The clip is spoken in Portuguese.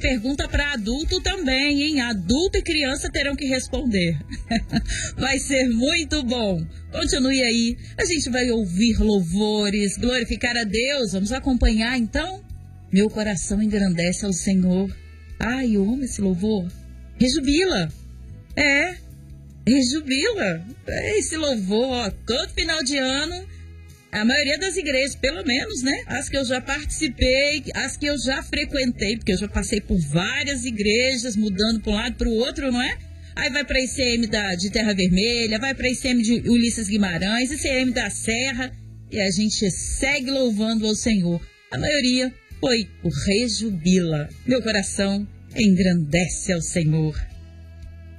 pergunta para adulto também, hein? Adulto e criança terão que responder. Vai ser muito bom. Continue aí. A gente vai ouvir louvores, glorificar a Deus. Vamos acompanhar, então? Meu coração engrandece ao Senhor. Ai, eu amo esse louvor. Rejubila. Rejubila. Esse louvor, ó, todo final de ano, a maioria das igrejas, pelo menos, né? As que eu já participei, as que eu já frequentei, porque eu já passei por várias igrejas, mudando para um lado para o outro, não é? Aí vai para a ICM de Terra Vermelha, vai para a ICM de Ulisses Guimarães, ICM da Serra, e a gente segue louvando ao Senhor. A maioria foi o Rejubila. Meu coração engrandece ao Senhor.